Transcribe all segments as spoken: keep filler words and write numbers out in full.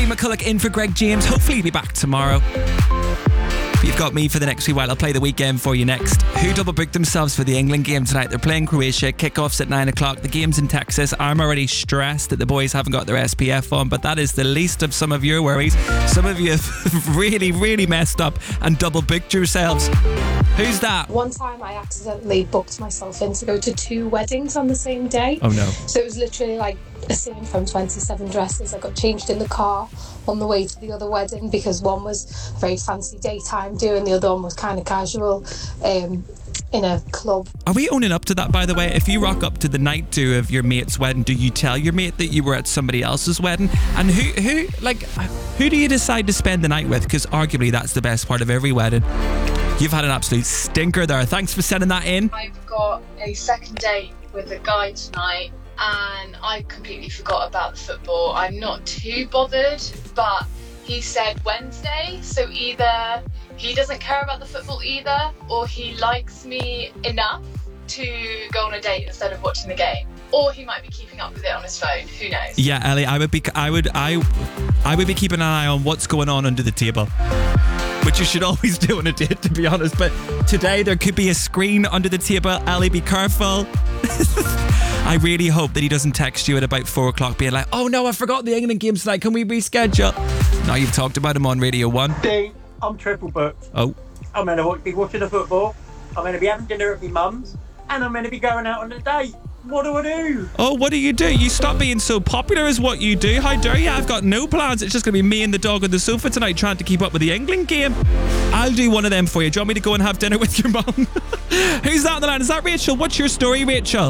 McCulloch in for Greg James. Hopefully he'll be back tomorrow. But you've got me for the next wee while. I'll play the weekend for you next. Who double booked themselves for the England game tonight? They're playing Croatia. Kickoff's at nine o'clock. The game's in Texas. I'm already stressed that the boys haven't got their S P F on, but that is the least of some of your worries. Some of you have really, really messed up and double booked yourselves. Who's that? One time I accidentally booked myself in to go to two weddings on the same day. Oh no. So it was literally like a scene from twenty-seven Dresses. I got changed in the car on the way to the other wedding because one was a very fancy daytime do and the other one was kind of casual um, in a club. Are we owning up to that, by the way? If you rock up to the night do of your mate's wedding, do you tell your mate that you were at somebody else's wedding? And who, who, like, who do you decide to spend the night with? Because arguably that's the best part of every wedding. You've had an absolute stinker there. Thanks for sending that in. I've got a second date with a guy tonight and I completely forgot about the football. I'm not too bothered, but he said Wednesday, so either he doesn't care about the football either, or he likes me enough to go on a date instead of watching the game. Or he might be keeping up with it on his phone. Who knows? Yeah, Ellie, I would be I would I I would be keeping an eye on what's going on under the table. Which you should always do on a date, to be honest. But today there could be a screen under the table. Ellie, be careful. I really hope that he doesn't text you at about four o'clock being like, oh no, I forgot the England game tonight. Can we reschedule? Now you've talked about him on Radio one. Dean, I'm triple booked. Oh. I'm going to be watching the football. I'm going to be having dinner at my mum's. And I'm going to be going out on a date. What do I do? Oh, what do you do? You stop being so popular is what you do. How dare you? I've got no plans. It's just going to be me and the dog on the sofa tonight trying to keep up with the England game. I'll do one of them for you. Do you want me to go and have dinner with your mum? Who's that on the line? Is that Rachel? What's your story, Rachel?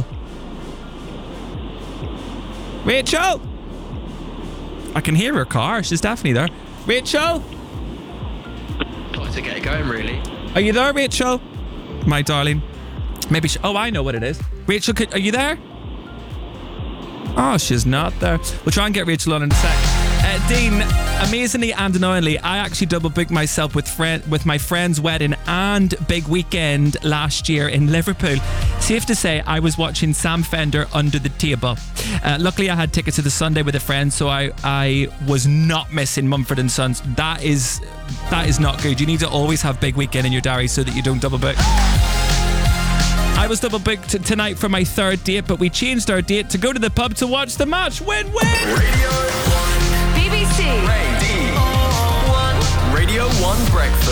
Rachel? I can hear her car. She's definitely there. Rachel? Got to get it going, really. Are you there, Rachel? My darling. Maybe she... Oh, I know what it is. Rachel, could, are you there? Oh, she's not there. We'll try and get Rachel on in a sec. Uh, Dean, amazingly and annoyingly, I actually double booked myself with friend with my friend's wedding and big weekend last year in Liverpool. Safe to say, I was watching Sam Fender under the table. Uh, luckily, I had tickets to the Sunday with a friend, so I I was not missing Mumford and Sons. That is that is not good. You need to always have big weekend in your diary so that you don't double book. I was double booked t- tonight for my third date, but we changed our date to go to the pub to watch the match. Win-win! Radio one. B B C. Radio one. Radio one Breakfast.